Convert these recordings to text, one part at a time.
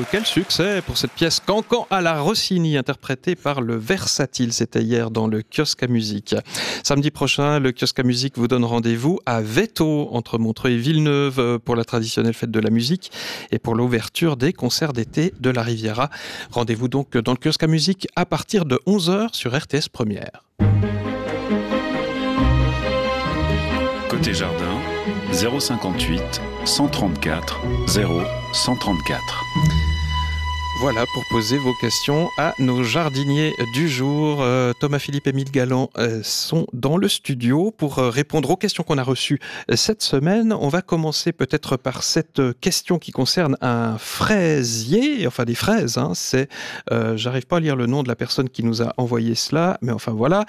quel succès pour cette pièce Cancan à la Rossini, interprétée par le Versatile. C'était hier dans le kiosque à musique. Samedi prochain, le kiosque à musique vous donne rendez-vous à Véto, entre Montreux et Villeneuve, pour la traditionnelle fête de la musique et pour l'ouverture des concerts d'été de la Riviera. Rendez-vous donc dans le kiosque à musique à partir de 11h sur RTS Première. Côté jardin, 058 134 0134. Voilà pour poser vos questions à nos jardiniers du jour. Thomas Philippe et Émile Galland sont dans le studio pour répondre aux questions qu'on a reçues cette semaine. On va commencer peut-être par cette question qui concerne un fraisier, enfin des fraises. J'arrive pas à lire le nom de la personne qui nous a envoyé cela, mais enfin voilà.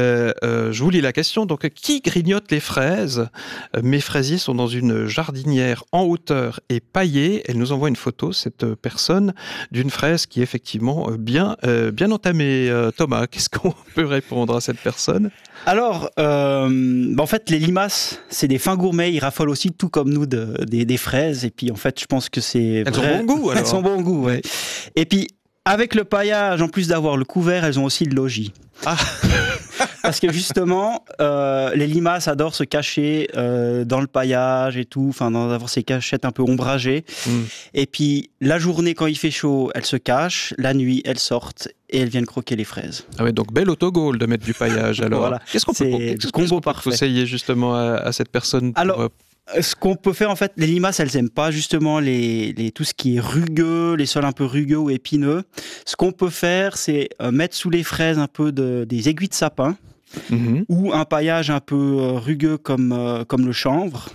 Je vous lis la question. Donc, qui grignote les fraises ? Mes fraisiers sont dans une jardinière en hauteur et paillée. Elle nous envoie une photo, cette personne, d'une fraise qui est effectivement bien entamée. Thomas, qu'est-ce qu'on peut répondre à cette personne ? Alors, en fait, les limaces, c'est des fins gourmets. Ils raffolent aussi, tout comme nous, des fraises. Et puis, en fait, je pense que c'est Elles ont bon goût, alors. Elles sont bon goût, ouais. Et puis, avec le paillage, en plus d'avoir le couvert, elles ont aussi le logis. Ah. Parce que justement, les limaces adorent se cacher dans le paillage et tout, enfin d'avoir ces cachettes un peu ombragées. Et puis la journée, quand il fait chaud, elles se cachent. La nuit, elles sortent et elles viennent croquer les fraises. Ah ouais, donc bel autogol de mettre du paillage. Alors, voilà. Qu'est-ce qu'on peut conseiller justement à cette personne pour... Alors, ce qu'on peut faire, en fait, les limaces, elles aiment pas justement tout ce qui est rugueux, les sols un peu rugueux ou épineux. Ce qu'on peut faire, c'est mettre sous les fraises un peu des aiguilles de sapin. Ou un paillage un peu rugueux comme le chanvre.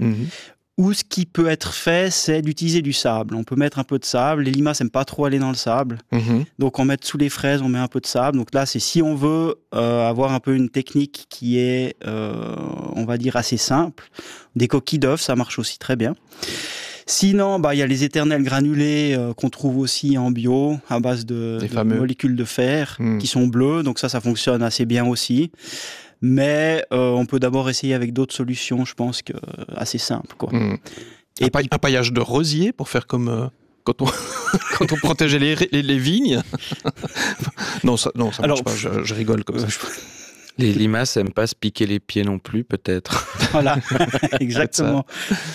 Ou ce qui peut être fait, c'est d'utiliser du sable. On peut mettre un peu de sable. Les limaces n'aiment pas trop aller dans le sable. Donc on met sous les fraises, on met un peu de sable. Donc là, c'est si on veut avoir un peu une technique qui est, on va dire, assez simple. Des coquilles d'œufs, ça marche aussi très bien. Sinon, il y a les éternels granulés qu'on trouve aussi en bio à base de molécules de fer qui sont bleues. Donc ça fonctionne assez bien aussi. Mais on peut d'abord essayer avec d'autres solutions, je pense, assez simples, quoi. Et un paillage de rosier pour faire comme quand on protégeait les vignes. Non, ça marche pas. Je rigole comme ça. Les limaces n'aiment pas se piquer les pieds non plus, peut-être. Voilà, exactement.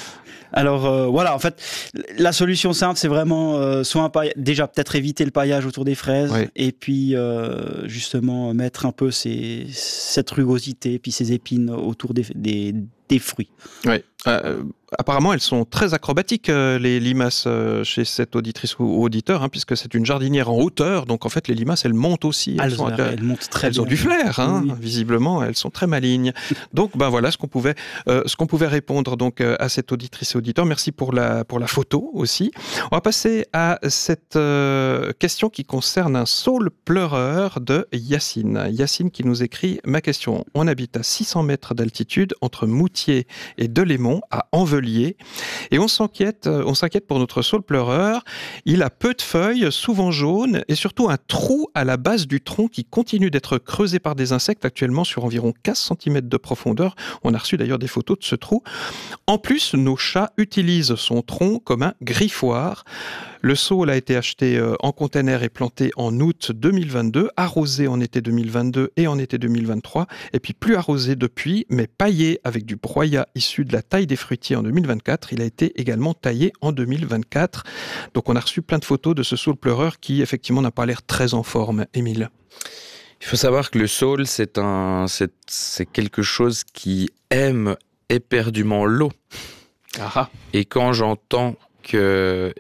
Alors voilà, en fait, la solution simple, c'est vraiment soit un paillage, déjà peut-être éviter le paillage autour des fraises, et puis justement mettre un peu cette rugosité, puis ces épines autour des fruits. Oui. Apparemment, elles sont très acrobatiques, les limaces, chez cette auditrice ou auditeur, puisque c'est une jardinière en hauteur. Donc, en fait, les limaces, elles montent aussi. Elles montent très bien. Elles ont du flair, oui. Visiblement, elles sont très malignes. Donc, voilà ce qu'on pouvait répondre donc à cette auditrice et auditeur. Merci pour la photo aussi. On va passer à cette question qui concerne un saule pleureur de Yacine. Yacine qui nous écrit: ma question. On habite à 600 mètres d'altitude entre Moutier et Delémont à Envelier, et on s'inquiète pour notre saule pleureur. Il a peu de feuilles, souvent jaunes, et surtout un trou à la base du tronc qui continue d'être creusé par des insectes, actuellement sur environ 15 cm de profondeur. On a reçu d'ailleurs des photos de ce trou. En plus, nos chats utilisent son tronc comme un griffoir. Le saule a été acheté en container et planté en août 2022, arrosé en été 2022 et en été 2023, et puis plus arrosé depuis, mais paillé avec du broyat issu de la taille des fruitiers en 2024. Il a été également taillé en 2024. Donc on a reçu plein de photos de ce saule pleureur qui effectivement n'a pas l'air très en forme. Émile. Il faut savoir que le saule, c'est quelque chose qui aime éperdument l'eau. Et quand j'entends que,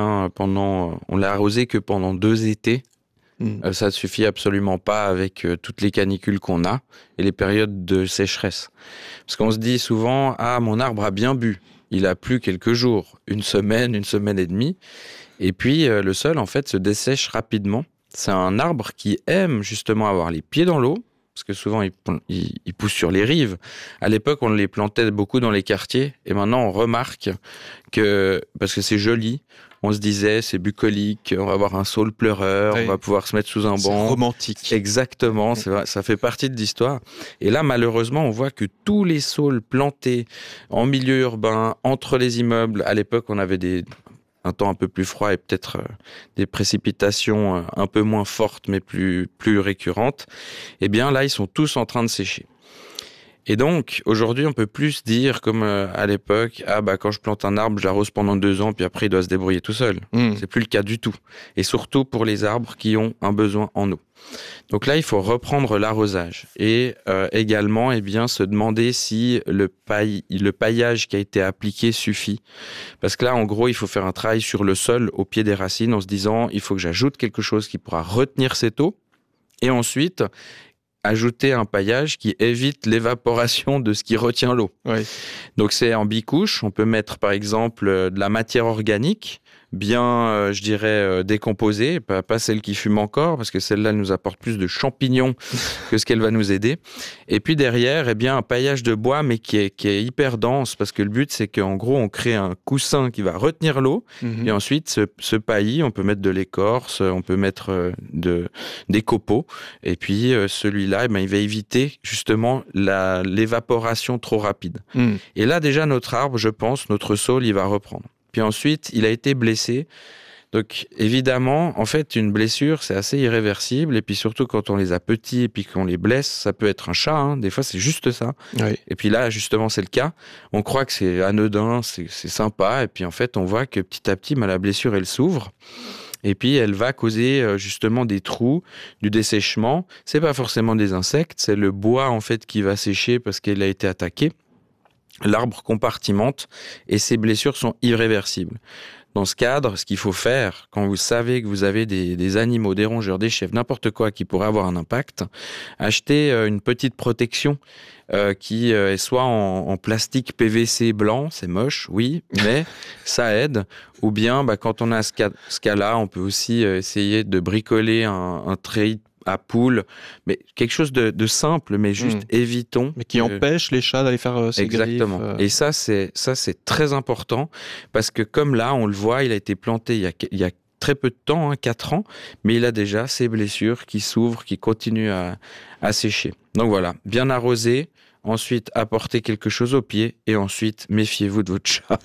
on l'a arrosé que pendant 2 étés, ça ne suffit absolument pas avec toutes les canicules qu'on a et les périodes de sécheresse. Parce qu'on se dit souvent, mon arbre a bien bu. Il a plu quelques jours, une semaine et demie. Et puis, le sol, en fait, se dessèche rapidement. C'est un arbre qui aime justement avoir les pieds dans l'eau, parce que souvent, il pousse sur les rives. À l'époque, on les plantait beaucoup dans les quartiers, et maintenant, on remarque que, parce que c'est joli, on se disait, c'est bucolique, on va avoir un saule pleureur, on va pouvoir se mettre sous un banc. C'est romantique. Exactement, c'est vrai, ça fait partie de l'histoire. Et là, malheureusement, on voit que tous les saules plantés en milieu urbain, entre les immeubles, à l'époque, on avait un temps un peu plus froid et peut-être des précipitations un peu moins fortes mais plus récurrentes, eh bien là, ils sont tous en train de sécher. Et donc, aujourd'hui, on peut plus dire, comme à l'époque, quand je plante un arbre, je l'arrose pendant 2 ans, puis après, il doit se débrouiller tout seul. C'est plus le cas du tout. Et surtout pour les arbres qui ont un besoin en eau. Donc là, il faut reprendre l'arrosage. Et également, se demander si le paillage qui a été appliqué suffit. Parce que là, en gros, il faut faire un travail sur le sol, au pied des racines, en se disant, il faut que j'ajoute quelque chose qui pourra retenir cette eau. Et ensuite, ajouter un paillage qui évite l'évaporation de ce qui retient l'eau. Oui. Donc c'est en bicouche. On peut mettre par exemple de la matière organique, bien, décomposée, pas celle qui fume encore, parce que celle-là elle nous apporte plus de champignons que ce qu'elle va nous aider. Et puis derrière, un paillage de bois, mais qui est hyper dense, parce que le but c'est qu'en gros on crée un coussin qui va retenir l'eau, et ensuite ce paillis, on peut mettre de l'écorce, on peut mettre des copeaux, et puis celui-là, il va éviter justement l'évaporation trop rapide. Et là déjà notre arbre, je pense, notre saule, il va reprendre. Puis ensuite, il a été blessé. Donc, évidemment, en fait, une blessure, c'est assez irréversible. Et puis surtout, quand on les a petits et puis qu'on les blesse, ça peut être un chat. Hein. Des fois, c'est juste ça. Oui. Et puis là, justement, c'est le cas. On croit que c'est anodin, c'est sympa. Et puis, en fait, on voit que petit à petit, la blessure, elle s'ouvre. Et puis, elle va causer justement des trous, du dessèchement. C'est pas forcément des insectes. C'est le bois, en fait, qui va sécher parce qu'il a été attaqué. L'arbre compartimente et ces blessures sont irréversibles. Dans ce cadre, ce qu'il faut faire, quand vous savez que vous avez des animaux, des rongeurs, des chèvres, n'importe quoi qui pourrait avoir un impact, achetez une petite protection qui est soit en plastique PVC blanc, c'est moche, oui, mais ça aide. Ou bien, quand on a ce cas-là, on peut aussi essayer de bricoler un treillis à poules, mais quelque chose de simple, mais juste évitons. Mais qui empêche les chats d'aller faire ces exactement. griffes. Et ça, c'est très important, parce que comme là, on le voit, il a été planté il y a très peu de temps, 4 ans, mais il a déjà ces blessures qui s'ouvrent, qui continuent à sécher. Donc voilà, bien arrosé, ensuite apportez quelque chose au pied, et ensuite méfiez-vous de votre chat.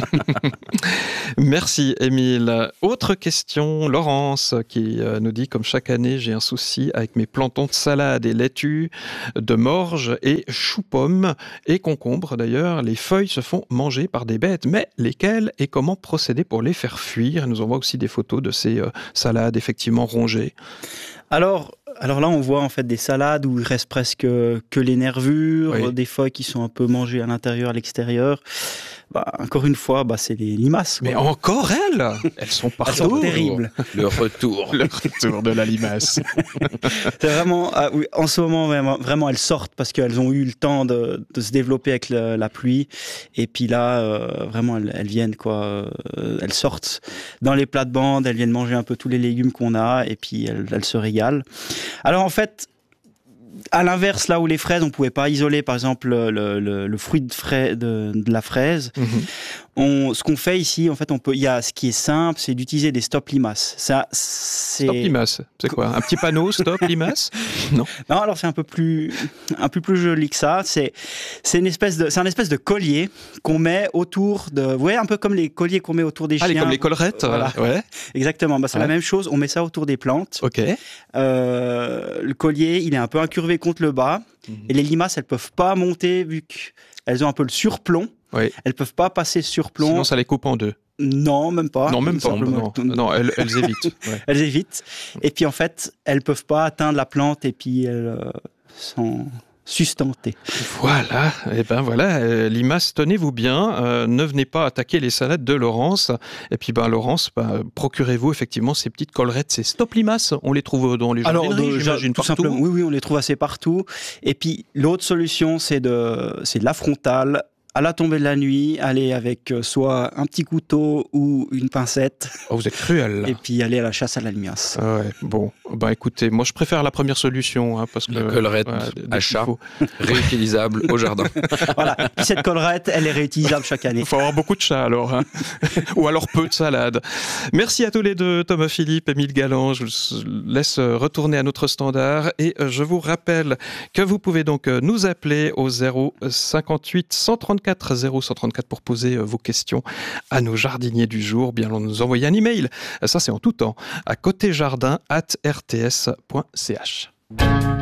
Merci Émile. Autre question, Laurence qui nous dit: comme chaque année, j'ai un souci avec mes plantons de salade et laitue, de morge et chou-pomme et concombre d'ailleurs. Les feuilles se font manger par des bêtes, mais lesquelles et comment procéder pour les faire fuir? Elle nous envoie aussi des photos de ces salades effectivement rongées. Alors là, on voit en fait des salades où il reste presque que les nervures, oui. Des feuilles qui sont un peu mangées à l'intérieur, à l'extérieur. Encore une fois, c'est les limaces. Mais encore elles sont partout. Elles sont terribles. Le retour de la limace. C'est vraiment, oui, en ce moment, vraiment, elles sortent parce qu'elles ont eu le temps de se développer avec la pluie. Et puis là, vraiment, elles viennent, elles sortent dans les plates-bandes, elles viennent manger un peu tous les légumes qu'on a, et puis elles se régalent. Alors en fait, à l'inverse, là où les fraises, on pouvait pas isoler, par exemple, le fruit de la fraise. Ce qu'on fait ici, en fait, il y a ce qui est simple, c'est d'utiliser des stop limaces. Stop limace, c'est quoi? Un petit panneau stop limace? Non. Non, alors c'est un peu plus joli que ça. C'est un espèce de collier qu'on met autour de. Vous voyez, un peu comme les colliers qu'on met autour des chiens. Comme les collerettes. Voilà. Ouais. Exactement. C'est la même chose. On met ça autour des plantes. Ok. Le collier, il est un peu incurvé contre le bas. Et les limaces, elles peuvent pas monter vu qu'elles ont un peu le surplomb. Oui. Elles peuvent pas passer ce surplomb. Sinon, ça les coupe en deux. Non, même pas. Non, même pas. Non, elles évitent. Ouais. Elles évitent. Et puis, en fait, elles peuvent pas atteindre la plante et puis elles sont sustentées. Voilà. Et ben voilà, limaces, tenez-vous bien. Ne venez pas attaquer les salades de Laurence. Et puis, Laurence, procurez-vous effectivement ces petites collerettes, ces stop limaces. On les trouve dans les jardineries, j'imagine, tout partout. Simplement. Oui, on les trouve assez partout. Et puis, l'autre solution, c'est de la frontale. À la tombée de la nuit, aller avec soit un petit couteau ou une pincette. Oh, vous êtes cruel. Et puis aller à la chasse à la limace. Ouais, bon, écoutez, moi je préfère la première solution. Parce que, la collerette à chat, réutilisable au jardin. Voilà, puis cette collerette, elle est réutilisable chaque année. Il faut avoir beaucoup de chats alors. Ou alors peu de salade. Merci à tous les deux, Thomas Philippe, Émile Galland. Je vous laisse retourner à notre standard. Et je vous rappelle que vous pouvez donc nous appeler au 058 134 134 0134 pour poser vos questions à nos jardiniers du jour. Bien, nous envoyer un email, ça c'est en tout temps, à côtéjardin@rts.ch.